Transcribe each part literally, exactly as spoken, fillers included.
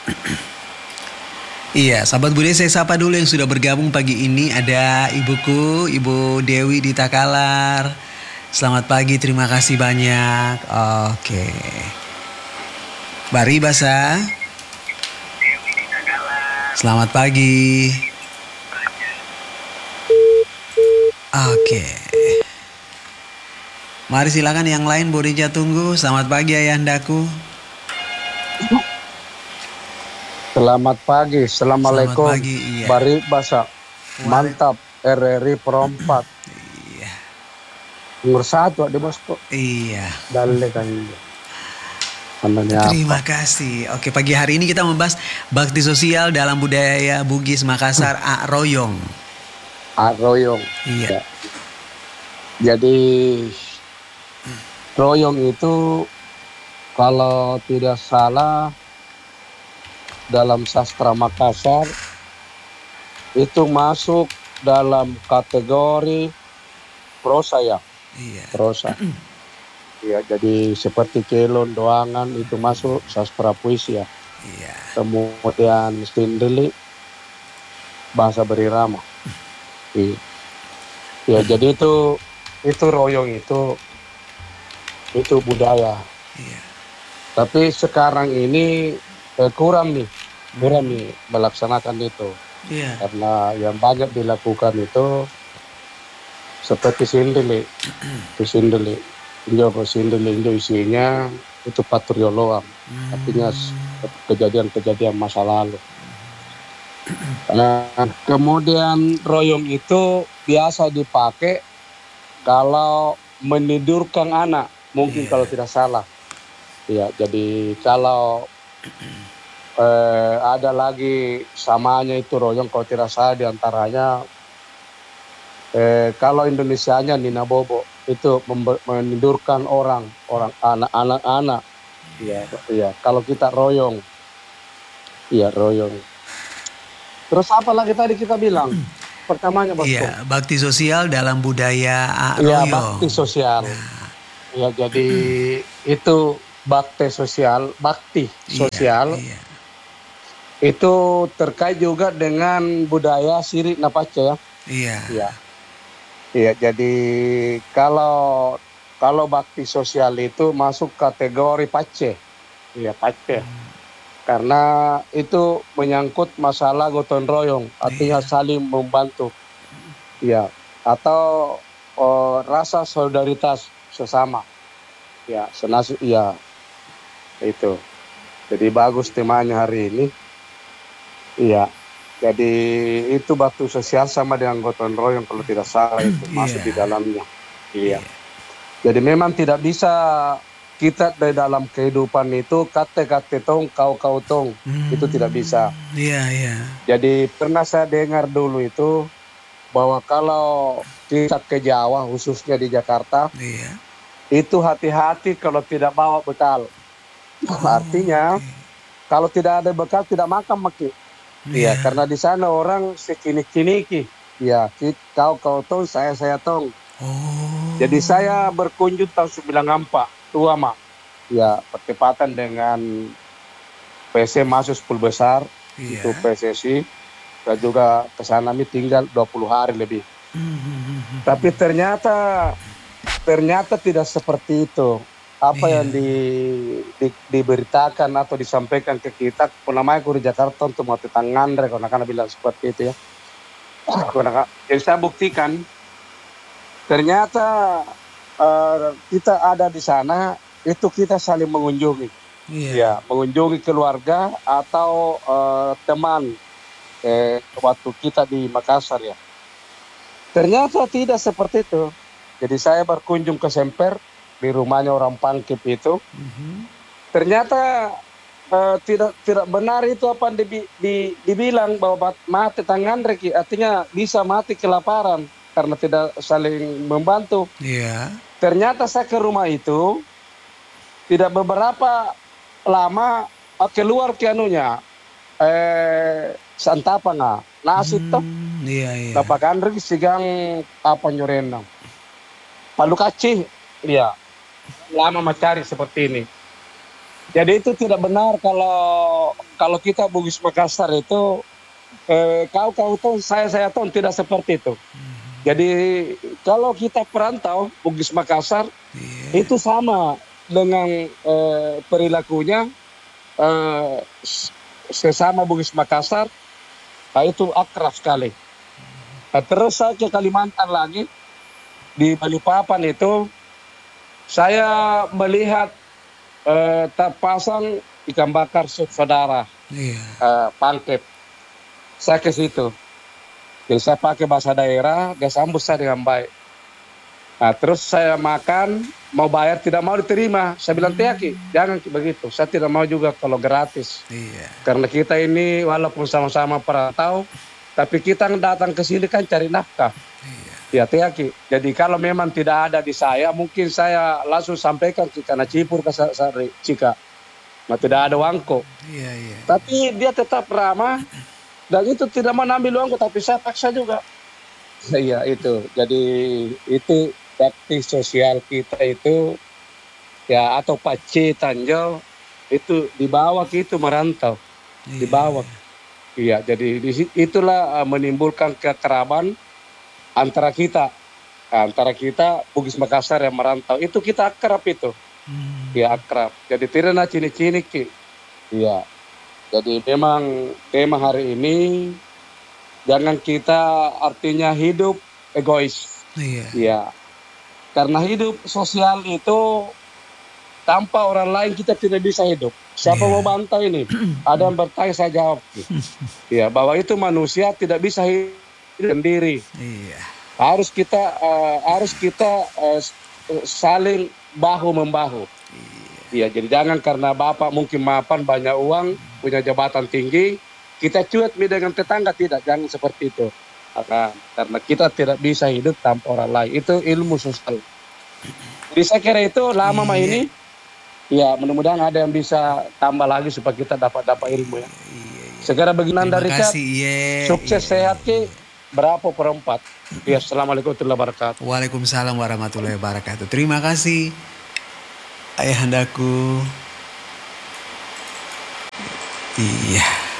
Iya, sahabat budaya saya sapa dulu yang sudah bergabung pagi ini. Ada ibuku, Ibu Dewi di Takalar. Selamat pagi, terima kasih banyak. Oke. Bari Basa. Selamat pagi. Oke. Mari silakan yang lain, Bu Rija tunggu. Selamat pagi ayahandaku. Selamat pagi, Assalamualaikum. Selamat pagi, iya. Bari Basa, mantap. R R I perempat. Iya. Nomor satu di bosku. Iya. Dalle kan. Terima kasih. Oke, pagi hari ini kita membahas bakti sosial dalam budaya Bugis Makassar, A Royong. A Royong. Iya. Ya. Jadi Royong itu kalau tidak salah dalam sastra Makassar itu masuk dalam kategori prosa ya. Iya. Prosa. Ya, jadi seperti Kelon, Doangan itu masuk sastra puisi ya. Iya. Kemudian Sindeli bahasa berirama. Iya. Ya, jadi itu itu Royong itu itu budaya. Iya. Tapi sekarang ini eh, kurang nih, kurang nih melaksanakan itu. Iya. Karena yang banyak dilakukan itu seperti Sindeli, Sindeli, Injo Sindeli, Injo isinya itu patriologan, hmm. artinya kejadian-kejadian masa lalu. Nah, kemudian Royong itu biasa dipakai kalau menidurkan anak, mungkin yeah. kalau tidak salah. Ya, jadi kalau eh, ada lagi samanya itu Royong kalau tidak salah diantaranya eh, kalau Indonesianya Nina Bobo itu menidurkan orang, orang anak-anak anak. Ya, ya. Kalau kita Royong, iya Royong. Terus apa lagi tadi kita bilang? Pertamanya Bosku. Iya, bakti sosial dalam budaya Royong. Iya, bakti sosial. Nah. Ya, jadi itu bakti sosial, bakti sosial. Iya, iya. Itu terkait juga dengan budaya Sirik Napace ya. Iya. Iya. Iya, jadi kalau kalau bakti sosial itu masuk kategori Pace. Iya, Pace. Hmm. Karena itu menyangkut masalah gotong royong, artinya iya. saling membantu. Iya, atau oh, rasa solidaritas sesama. Ya, senasib iya. Itu. Jadi bagus temanya hari ini. Iya. Jadi itu bakti sosial sama dengan gotong royong kalau tidak salah itu masuk yeah. di dalamnya. Iya. Yeah. Jadi memang tidak bisa kita di dalam kehidupan itu kate-kate tong, kau-kau tong. Hmm. Itu tidak bisa. Iya, yeah, iya. Yeah. Jadi pernah saya dengar dulu itu bahwa kalau kita ke Jawa khususnya di Jakarta, yeah. itu hati-hati kalau tidak bawa bekal. Oh, artinya okay. kalau tidak ada bekal tidak makan maki. Iya, yeah. karena di sana orang sekini-kiniki. Ya, kau kau tong, saya saya tong. Oh. Jadi saya berkunjung tahun sembilan empat, tua mak. Ya, bertepatan dengan P S M masuk sepuluh besar yeah. itu P S S I. Dan juga ke sana mi tinggal dua puluh hari lebih. Mm-hmm. Tapi ternyata ternyata tidak seperti itu. Apa yeah. yang di, di, diberitakan atau disampaikan ke kita, namanya guru Jakarta untuk mau tetangandre, kalau nak bilang seperti itu ya. Jadi saya buktikan, ternyata uh, kita ada di sana, itu kita saling mengunjungi. Yeah. Ya, mengunjungi keluarga atau uh, teman eh, waktu kita di Makassar ya. Ternyata tidak seperti itu. Jadi saya berkunjung ke Semper, di rumahnya orang Pangkep itu, mm-hmm. ternyata uh, tidak tidak benar itu apa yang di, di, dibilang bahwa mati tangan reki, artinya bisa mati kelaparan karena tidak saling membantu. Yeah. Ternyata saya ke rumah itu tidak beberapa lama keluar ke anunya eh, santapan ah nasi hmm, toh, iya iya. Tapakan reki sigang apa nyorenang, palu kacih, iya. Lama mencari seperti ini. Jadi itu tidak benar kalau kalau kita Bugis Makassar itu eh, kau kau tuh saya saya tuh tidak seperti itu. Jadi kalau kita perantau Bugis Makassar Iya. itu sama dengan eh, perilakunya eh, sesama Bugis Makassar, nah itu akrab sekali. Nah, terus saya ke Kalimantan lagi di Balikpapan itu saya melihat eh, terpasang ikan bakar saudara Iya. eh, pangkep. Saya ke situ. Jadi saya pakai bahasa daerah, dia sambut saya dengan baik. Nah, terus saya makan, mau bayar tidak mau diterima. Saya bilang, Tiaki, jangan begitu. Saya tidak mau juga kalau gratis. Iya. Karena kita ini walaupun sama-sama perantau, tapi kita datang ke sini kan cari nafkah. Iya. Ya, Tiaki. Jadi kalau memang tidak ada di saya, mungkin saya langsung sampaikan ke karena Cipur ke Sari, Cika. Nah, tidak ada wangko. Iya, iya. Tapi dia tetap ramah. Dan itu tidak mau ambil uangku, tapi saya paksa juga. Iya itu. Jadi itu bakti sosial kita itu ya atau Pace Tanjau itu dibawa gitu merantau, Iya. dibawa. Iya. Jadi itulah uh, menimbulkan kekeraban antara kita, antara kita Bugis Makassar yang merantau. Itu kita akrab itu. Hmm. Ya akrab. Jadi tidak nak cini-cini ki. Iya. Jadi memang tema hari ini jangan kita artinya hidup egois. Iya. Ya. Karena hidup sosial itu tanpa orang lain kita tidak bisa hidup. Siapa Iya. mau bantah ini? Ada yang bertanya saya jawab. Ya, bahwa itu manusia tidak bisa hidup sendiri. Iya. Harus kita uh, harus kita uh, saling bahu membahu. Iya, jadi jangan karena bapak mungkin mapan banyak uang, punya jabatan tinggi, kita cuek dengan tetangga, tidak, jangan seperti itu. Karena, karena kita tidak bisa hidup tanpa orang lain. Itu ilmu sosial. Jadi saya kira itu lama mah Iya. ini. Ya, mudah-mudahan ada yang bisa tambah lagi supaya kita dapat dapat ilmu ya. Iya. Segera beginan Terima dari Richard. kasih. Iya. Sukses Iya. sehat ki. Berapa perempat? Ya, assalamualaikum warahmatullahi wabarakatuh. Waalaikumsalam warahmatullahi wabarakatuh. Terima kasih ayahandaku. Iya.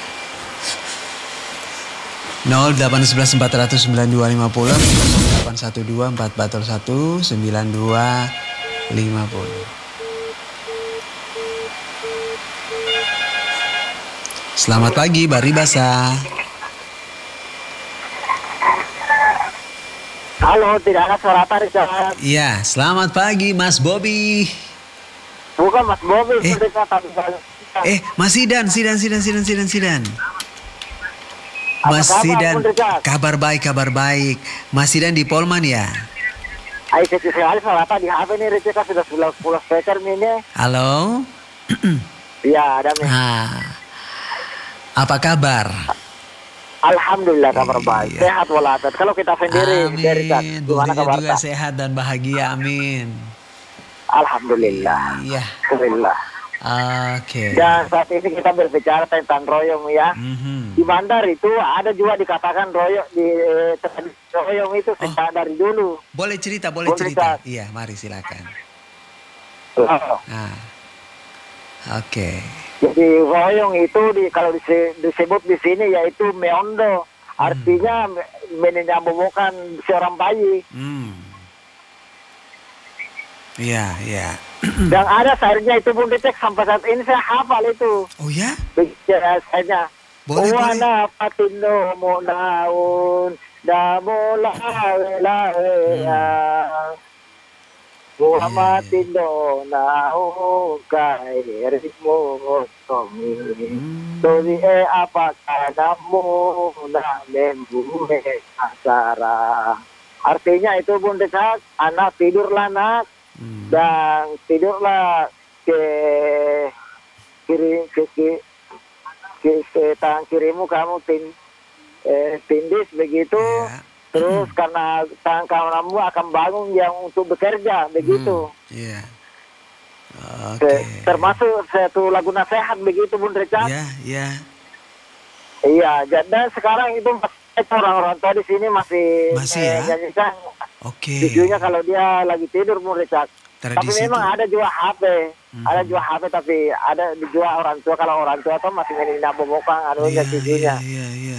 nol delapan satu satu empat nol sembilan dua lima nol delapan satu dua empat empat satu sembilan dua lima nol. Selamat pagi Bari Basah. Halo, tidak ada suara tarik. Iya, selamat pagi Mas Bobby. Bukan Mas Bobi, Eh. sudah tapi Eh, Mas Sidan, Sidan, Sidan, Sidan, Sidan, Sidan. Apa Mas kabar, Sidan, Bung Rizal? kabar baik, kabar baik. Mas Sidan di Polman ya? Ayo kecil sekali suara di H P nih, Rizka sudah sepuluh sepuluh speaker ini. Halo? Iya, ada nih. Nah, apa kabar? Alhamdulillah kabar baik. Iya. Sehat walafiat. Kalau kita sendiri, Rizka, Amin. gimana Bobbynya kabar? juga sehat dan bahagia, amin. Alhamdulillah. Iya, Alhamdulillah. oke. Dan saat ini kita berbicara tentang royong ya. Mhm. Di Bandar itu ada juga dikatakan royong di eh, royong itu sejak dari dulu. Boleh cerita, boleh Boleh, cerita. Kak. Iya, mari silakan. Oh. Nah, oke. Jadi royong itu di, kalau dise- disebut di sini yaitu meondo, artinya hmm. menyambungkan seorang bayi. Hmm. Iya, iya. Dan ada syairnya itu pun dicek sampai saat ini saya hafal itu. Oh ya? Bicara syairnya. Boleh, boleh. Wana patindo mo naun damo lawe lawe ya. Muhammad tindo naun kai ritmo tomi. Hmm. Todi e apakah namu na membuhe asara. Artinya itu pun dekat anak tidurlah nak Hmm. dan tidurlah ke kiri ke ke ke, ke tangan kirimu kamu tin, eh, tindis begitu. Iya. Terus karena tangan kananmu akan bangun yang untuk bekerja begitu. Hmm. Iya. Oke. Te- Termasuk satu lagu nasihat begitu Bun Richard. Iya, iya. Iya, ja- dan sekarang itu masih orang-orang tua di sini masih, Masih eh, ya? nyanyikan Oke. videonya kalau dia lagi tidur Bun Richard. Tapi Tradisi memang itu. ada juga H P. ada jual H P tapi ada dijual orang tua. Kalau orang tua tuh masih ini nak bobokan anunya Iya, cucunya. iya, iya, iya.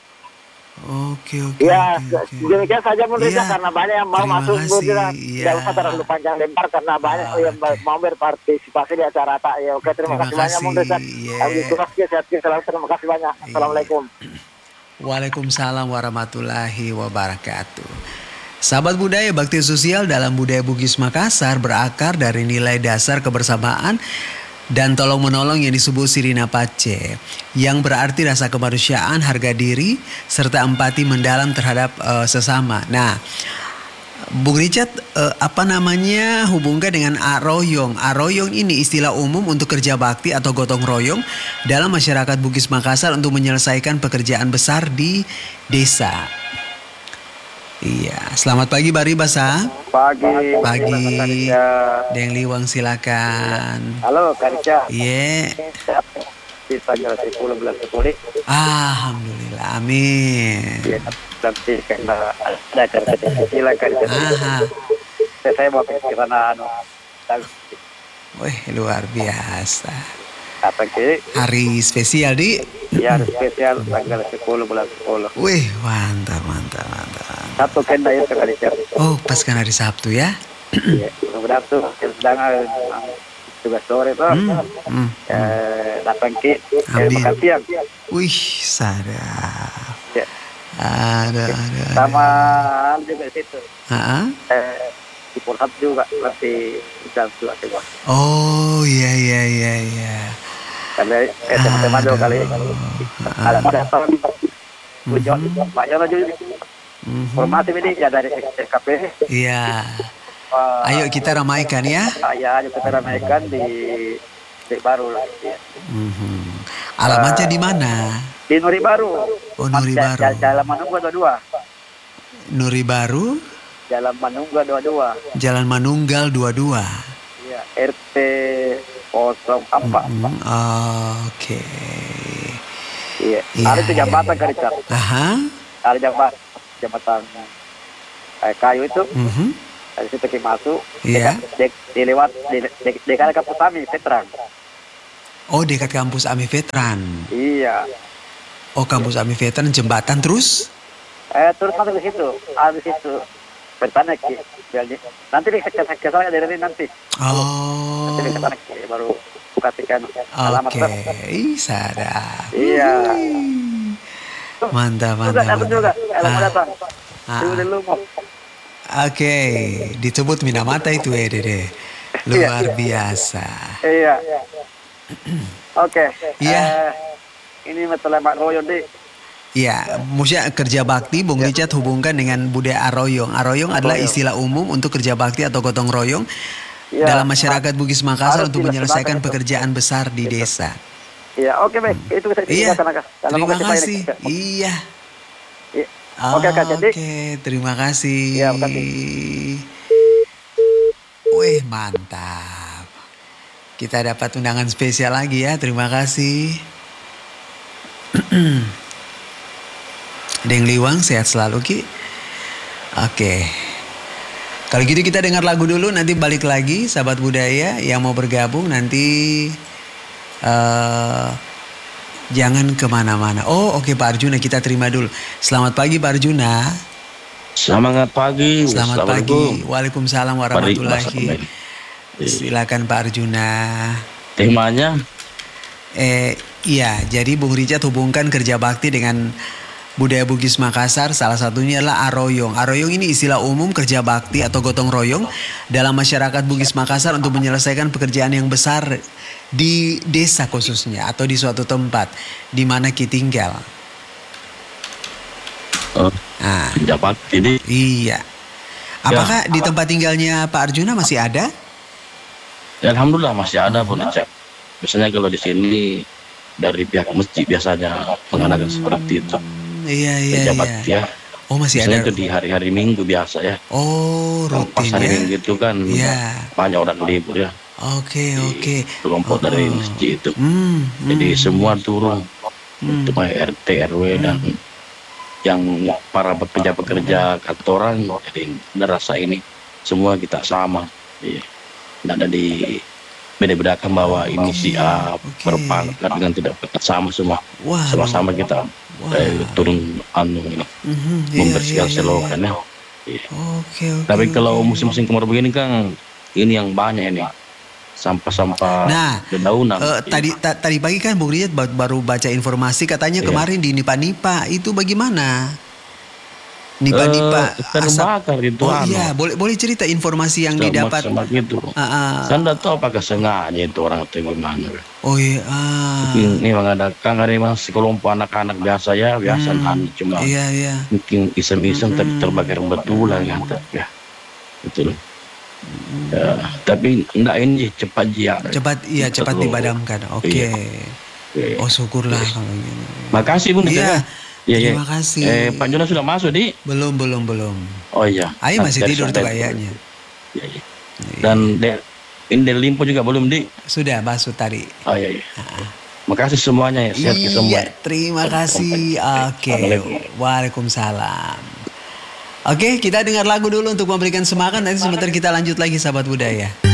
Oke, oke, Ya, oke, oke. demikian saja menurut Iya, saya karena banyak yang mau terima masuk kasih. menurut Iya. tidak usah terlalu panjang lebar karena banyak Ah, yang oke. mau berpartisipasi di acara tak ya. Oke, terima, Terima kasih banyak kasih. menurut saya. Iya. Kami terima kasih sehat selalu. Terima kasih banyak. Iya. Assalamualaikum. Waalaikumsalam warahmatullahi wabarakatuh. Sahabat budaya, bakti sosial dalam budaya Bugis Makassar berakar dari nilai dasar kebersamaan dan tolong menolong yang disebut Sirina Pace, yang berarti rasa kemanusiaan, harga diri, serta empati mendalam terhadap uh, sesama. Nah, Bung Richard, uh, apa namanya hubungkan dengan aroyong. Aroyong ini istilah umum untuk kerja bakti atau gotong royong dalam masyarakat Bugis Makassar untuk menyelesaikan pekerjaan besar di desa. Iya, selamat pagi Bari Basa. Pagi. Pagi. Deng Liwang silakan. Halo, Karica. Iya. Di tanggal sepuluh bulan sepuluh. Alhamdulillah, amin. Ya, nanti karena ada kerja silakan. Aha. Saya mau ke sana anu. Wih, luar biasa. Apa ke? Hari spesial di. Ya, spesial tanggal sepuluh bulan sepuluh. Wih, mantap, mantap, mantap. Satu kenda itu Karica. Oh, pas kan hari Sabtu ya? Iya, kemudian tuh sedang tugas sore tuh. Hmm, hmm. Eh, datang ke Amin. makan siang. Wih, sadap. Ya. Ada, ada, ada. Sama juga di situ. Ah, Eh, di Polhab juga nanti jam dua tiga. oh, iya, iya, iya, iya. Karena eh teman-teman juga kali ada datang tujuan banyak aja Mhm. informasi ini ya dari S K P. Iya. eh, Ayo kita ramaikan ya. Ya, ayo kita ramaikan di di baru lah. Ya. Mhm. Alamatnya di mana? Di Nuri Baru. Oh, Nuri Mas- Baru. Jalan Jalan Manungga dua puluh dua. Nuri Baru, Jalan Manungga dua puluh dua. Jalan Manunggal dua puluh dua. Iya, R T nol empat. Mhm. Oke. Iya. Iya, Ada itu iya. jambatan Karica. Aha. Ada jambatan jambatan eh, kayu itu. Mhm. Dari situ kita masuk. Iya. Dek, di lewat di di, di kali kampus kami veteran. Oh, dekat kampus Ami Veteran. Iya. Oh, kampus Ami Veteran jembatan terus? Eh terus masuk ke situ. Habis itu bertanya ki. Jadi nanti di ke ke saya dari nanti. Oh. Nanti ke sana ki baru kasihkan alamat. Oke, ih, sadar. Iya. Wih. Mantap, Juga mantap. datang juga. mantap. Alamat Ah, datang. ah. Dulu dulu mau. Oke, disebut Minamata itu ya Dede. Luar biasa. Iya. Oke. Iya. Eh, ini masalah Mak Royo deh. Ya, maksudnya kerja bakti Bung Richard hubungkan dengan budaya aroyong. Aroyong adalah istilah umum untuk kerja bakti atau gotong royong Ya, dalam masyarakat Bugis Makassar harus untuk menyelesaikan dilaksanakan itu. pekerjaan besar di desa. Iya, oke baik. Itu saya Iya, silakan, Kak. Dalam terima mengerti Pak ini. kasih. Iya. Iya. Oke, Kak. Jadi Oke, terima kasih. Iya, makasih. Wih, mantap. Kita dapat undangan spesial lagi ya. Terima kasih. Deng Liwang, sehat selalu Ki. Oke. Kalau gitu kita dengar lagu dulu, nanti balik lagi sahabat budaya yang mau bergabung nanti eh jangan kemana-mana. Oh oke Pak Arjuna, kita terima dulu. Selamat pagi Pak Arjuna. Selamat pagi. Selamat pagi. Assalamualaikum. Waalaikumsalam warahmatullahi. Silakan Pak Arjuna. Temanya Eh iya, jadi Bung Richard hubungkan kerja bakti dengan budaya Bugis Makassar, salah satunya adalah aroyong. Aroyong ini istilah umum kerja bakti atau gotong royong dalam masyarakat Bugis Makassar untuk menyelesaikan pekerjaan yang besar di desa khususnya atau di suatu tempat di mana kita tinggal. oh, Nah, jabat ini iya. Apakah di tempat tinggalnya Pak Arjuna masih ada? ya, alhamdulillah masih ada pun cek. Biasanya kalau di sini dari pihak masjid biasanya mengadakan seperti itu. Iya, iya, Jabat iya. ya. Oh, masih Biasanya ada. itu di hari-hari Minggu biasa ya. Oh, Kalau pas rutin hari ya. Minggu itu kan Iya. banyak orang libur ya. Oke, oke. Kelompok dari masjid itu. Hmm, Jadi hmm. semua turun Hmm. untuk R T R W dan yang para pekerja-pekerja kantoran. Jadi ada rasa ini semua kita sama. Iya. Nggak ada di beda-bedakan bahwa ini si A oke. berpangkat dengan tidak berpangkat sama semua. Wah, Sama-sama kita wah. eh, turun anu ini, Mhm, iya, membersihkan iya, iya, selokan iya. ya. Iya. Oke, oke. Tapi kalau oke. musim-musim kemarau begini kan ini yang banyak ini sampah-sampah Nah, dedaunan. Eh, Iya. tadi ta- tadi pagi kan Bung Rijat ba- baru baca informasi katanya Iya. kemarin di Nipa-Nipa itu bagaimana? Eh, Nipa-nipa terbakar itu Oh anu. iya, boleh boleh cerita informasi yang didapat. Semak gitu. Ah, ah. Kan tidak tahu apakah sengaja itu orang atau gimana. Oh iya. ah. Mungkin ini mengadakan ada memang sekelompok anak-anak biasa ya, biasa Hmm, anu cuma Iya, iya. mungkin iseng-iseng tapi Mm-mm. terbakar betulan kan ya. Betul. Ya, tapi enggak ini cepat dia. Cepat iya cepat Betul. dipadamkan. Oke. Iya. Oke. Oh syukurlah Yes. kalau gitu. Makasih Bun. Iya. Iya, iya. Terima kasih. Eh, Pak Jonas sudah masuk di? Belum belum belum. Oh iya. Ayo masih Dari tidur tuh Sondet. kayaknya. Iya, iya. Dan de, ini dari Limpo juga belum di? Sudah masuk tadi. Oh iya, iya. Makasih semuanya ya, sehat ke semua. Iya, terima kasih. Oke, Assalamualaikum. waalaikumsalam. Oke, kita dengar lagu dulu untuk memberikan semangat. Nanti sebentar kita lanjut lagi, sahabat budaya.